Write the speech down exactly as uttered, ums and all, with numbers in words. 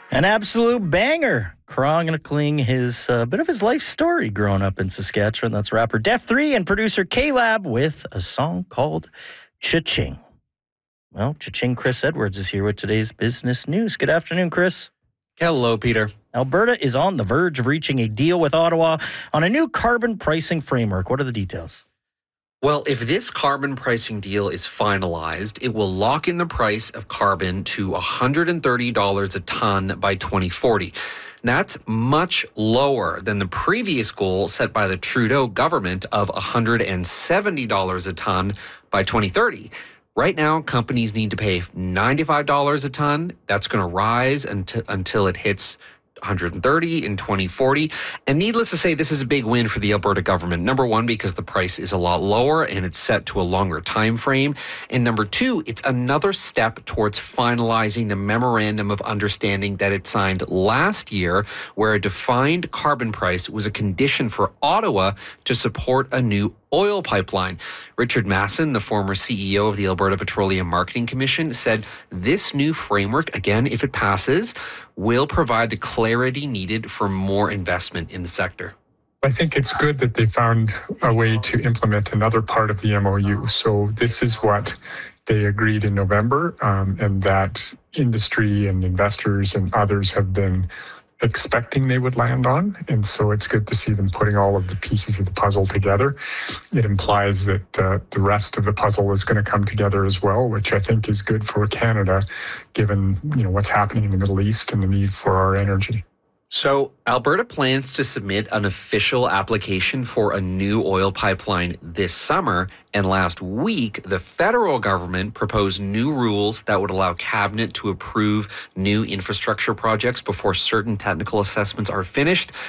An absolute banger. Chronicling his uh, bit of his life story growing up in Saskatchewan. That's rapper Def three and producer K-Lab with a song called Cha-Ching. Well, Cha-Ching Chris Edwards is here with today's business news. Good afternoon, Chris. Hello, Peter. Alberta is on the verge of reaching a deal with Ottawa on a new carbon pricing framework. What are the details? Well, if this carbon pricing deal is finalized, it will lock in the price of carbon to one hundred thirty dollars a ton by twenty forty. That's much lower than the previous goal set by the Trudeau government of one hundred seventy dollars a ton by twenty thirty. Right now, companies need to pay ninety-five dollars a ton. That's going to rise until, until it hits one hundred thirty in twenty forty. And needless to say, this is a big win for the Alberta government. Number one, because the price is a lot lower and it's set to a longer time frame. And number two, it's another step towards finalizing the memorandum of understanding that it signed last year, where a defined carbon price was a condition for Ottawa to support a new oil pipeline. Richard Masson, the former C E O of the Alberta Petroleum Marketing Commission, said this new framework, again, if it passes, will provide the clarity needed for more investment in the sector. I think it's good that they found a way to implement another part of the M O U. So this is what they agreed in November, um, and that industry and investors and others have been expecting they would land on. And so it's good to see them putting all of the pieces of the puzzle together. It implies that uh, the rest of the puzzle is going to come together as well, which I think is good for Canada, given you know what's happening in the Middle East and the need for our energy. So Alberta plans to submit an official application for a new oil pipeline this summer. And last week, the federal government proposed new rules that would allow cabinet to approve new infrastructure projects before certain technical assessments are finished.